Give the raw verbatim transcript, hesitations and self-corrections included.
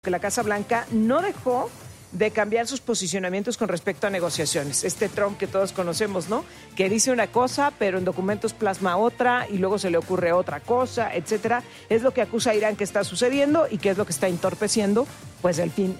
que la Casa Blanca no dejó de cambiar sus posicionamientos con respecto a negociaciones. Este Trump que todos conocemos, ¿no? Que dice una cosa, pero en documentos plasma otra y luego se le ocurre otra cosa, etcétera. Es lo que acusa a Irán que está sucediendo y que es lo que está entorpeciendo, pues, el fin